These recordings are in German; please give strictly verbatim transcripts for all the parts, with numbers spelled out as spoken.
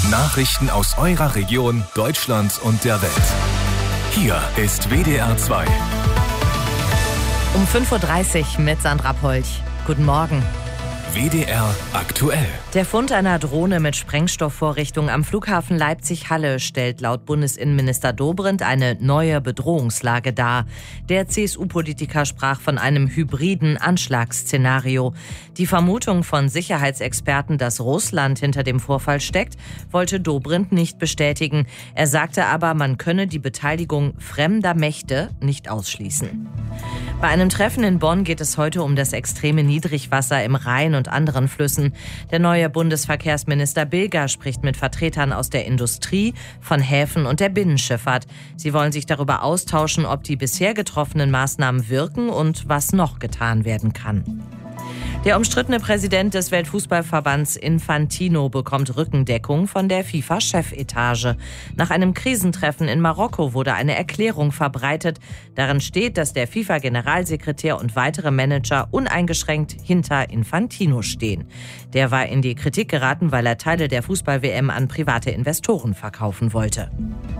Nachrichten aus eurer Region, Deutschland und der Welt. Hier ist W D R zwei. Um fünf Uhr dreißig mit Sandra Polch. Guten Morgen. W D R aktuell. Der Fund einer Drohne mit Sprengstoffvorrichtung am Flughafen Leipzig-Halle stellt laut Bundesinnenminister Dobrindt eine neue Bedrohungslage dar. Der C S U-Politiker sprach von einem hybriden Anschlagsszenario. Die Vermutung von Sicherheitsexperten, dass Russland hinter dem Vorfall steckt, wollte Dobrindt nicht bestätigen. Er sagte aber, man könne die Beteiligung fremder Mächte nicht ausschließen. Bei einem Treffen in Bonn geht es heute um das extreme Niedrigwasser im Rhein und anderen Flüssen. Der neue Bundesverkehrsminister Bilger spricht mit Vertretern aus der Industrie, von Häfen und der Binnenschifffahrt. Sie wollen sich darüber austauschen, ob die bisher getroffenen Maßnahmen wirken und was noch getan werden kann. Der umstrittene Präsident des Weltfußballverbands Infantino bekommt Rückendeckung von der FIFA-Chefetage. Nach einem Krisentreffen in Marokko wurde eine Erklärung verbreitet. Darin steht, dass der FIFA-Generalsekretär und weitere Manager uneingeschränkt hinter Infantino stehen. Der war in die Kritik geraten, weil er Teile der Fußball-W M an private Investoren verkaufen wollte.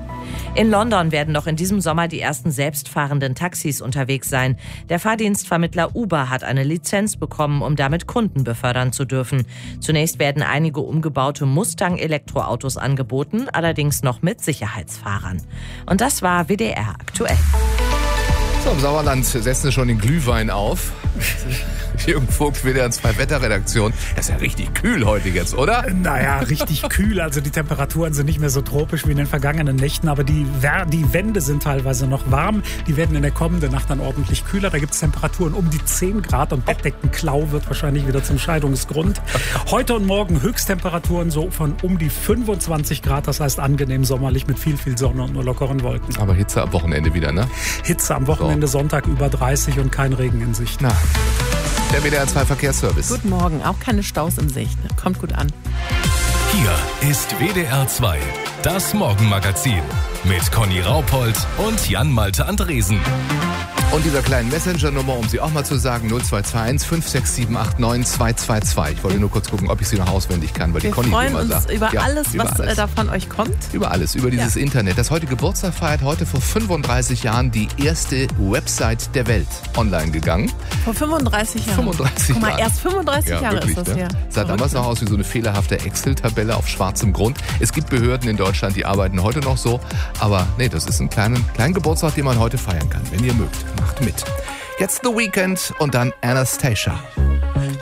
In London werden noch in diesem Sommer die ersten selbstfahrenden Taxis unterwegs sein. Der Fahrdienstvermittler Uber hat eine Lizenz bekommen, um damit Kunden befördern zu dürfen. Zunächst werden einige umgebaute Mustang-Elektroautos angeboten, allerdings noch mit Sicherheitsfahrern. Und das war W D R aktuell. So, im Sauerland setzen schon den Glühwein auf. Jürgen Vogt, W D R zwei Wetterredaktion. Das ist ja richtig kühl heute jetzt, oder? Naja, richtig kühl. Also die Temperaturen sind nicht mehr so tropisch wie in den vergangenen Nächten, aber die, die Wände sind teilweise noch warm. Die werden in der kommenden Nacht dann ordentlich kühler. Da gibt es Temperaturen um die zehn Grad und Bettdeckenklau wird wahrscheinlich wieder zum Scheidungsgrund. Heute und morgen Höchsttemperaturen so von um die fünfundzwanzig Grad. Das heißt angenehm sommerlich mit viel, viel Sonne und nur lockeren Wolken. Aber Hitze am Wochenende wieder, ne? Hitze am Wochenende, so. Sonntag über dreißig und kein Regen in Sicht. Na. Der W D R zwei Verkehrsservice. Guten Morgen, auch keine Staus in Sicht. Kommt gut an. Hier ist W D R zwei, das Morgenmagazin mit Conny Raupold und Jan-Malte Andresen. Und dieser kleinen Messenger-Nummer, um sie auch mal zu sagen, null zwei zwei eins fünf sechs sieben acht neun zwei zwei zwei. Ich wollte nur kurz gucken, ob ich sie noch auswendig kann, weil Wir die Conny freuen immer uns sagt. über Ja, alles, über was alles. da von euch kommt. Über alles, über dieses Ja. Internet. Das heute Geburtstag feiert, heute vor fünfunddreißig Jahren die erste Website der Welt online gegangen. Vor fünfunddreißig Jahren. fünfunddreißig Guck mal, Jahren. erst fünfunddreißig Ja, Jahre wirklich, ist das ne? her. Sah damals noch aus wie so eine fehlerhafte Excel-Tabelle auf schwarzem Grund. Es gibt Behörden in Deutschland, die arbeiten heute noch so. Aber nee, das ist ein kleiner kleinen Geburtstag, den man heute feiern kann. Wenn ihr mögt, macht mit. Jetzt The Weeknd und dann Anastasia.